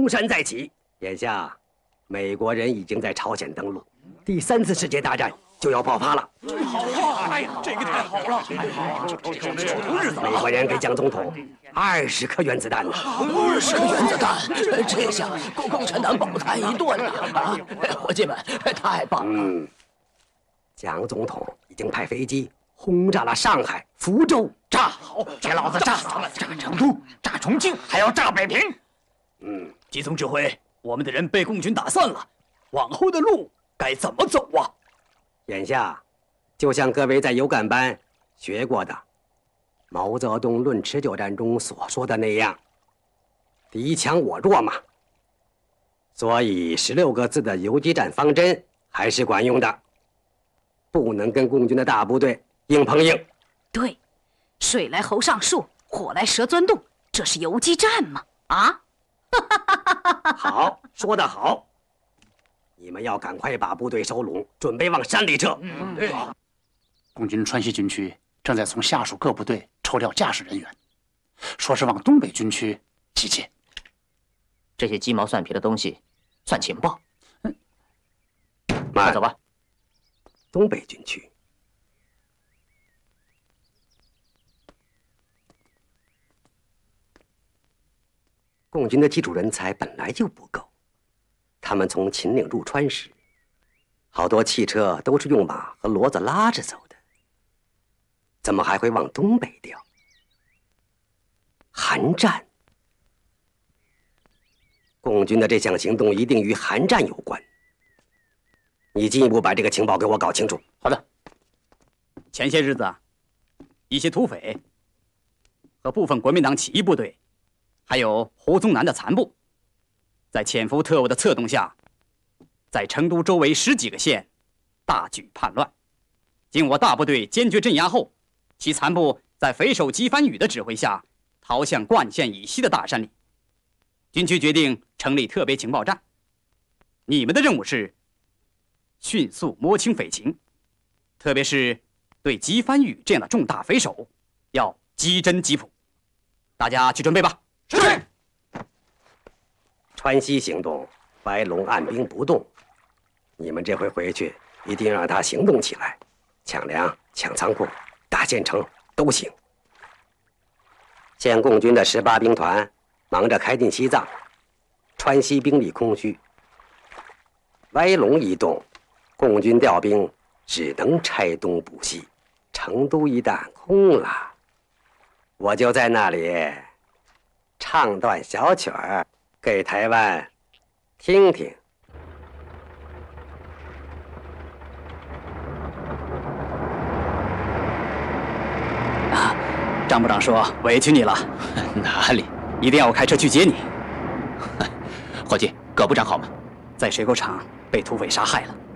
山再起。眼下，美国人已经在朝鲜登陆，第3次世界大战就要爆发了。 好啊！哎呀，这个太好了！ 美国人给蒋总统20颗原子弹呢 ！20颗原子弹，这下够共产党饱餐一顿了啊！伙计们，太棒了！ 蒋总统已经派飞机轰炸了上海、福州， 炸好，给老子炸死了！炸成都，炸重庆，还要炸北平。 吉总指挥，我们的人被共军打散了，往后的路该怎么走啊？ 眼下，就像各位在有感班学过的毛泽东《论持久战》中所说的那样，敌强我弱嘛。所以16个字的游击战方针还是管用的，不能跟共军的大部队硬碰硬。 对，水来猴上树，火来蛇钻洞，这是游击战吗？啊？ 好，说得好。你们要赶快把部队收拢，准备往山里撤。 对。 共军川西军区正在从下属各部队抽调驾驶人员，说是往东北军区集结。 这些鸡毛蒜皮的东西，算情报。 快走吧。 东北军区。共军的基础人才本来就不够，他们从秦岭入川时，好多汽车都是用马和骡子拉着走的，怎么还会往东北调？韩战，共军的这项行动一定与韩战有关。你进一步把这个情报给我搞清楚。 好的。前些日子啊，一些土匪和部分国民党起义部队，还有胡宗南的残部，在潜伏特务的策动下，在成都周围10几个县大举叛乱。经我大部队坚决镇压后，其残部在匪首姬番宇的指挥下，逃向灌县以西的大山里。军区决定成立特别情报站，你们的任务是迅速摸清匪情，特别是对姬番宇这样的重大匪首，要击针击谱。大家去准备吧。 是。 川西行动，白龙按兵不动，你们这回回去一定让他行动起来，抢粮、抢仓库、打县城都行。现共军的18兵团忙着开进西藏，川西兵力空虚。歪龙一动，共军调兵只能拆东补西，成都一旦空了，我就在那里唱段小曲儿给台湾听听。 张部长说委屈你了。 哪里？ 一定要我开车去接你。 伙计，葛部长好吗？ 在水沟场被土匪杀害了。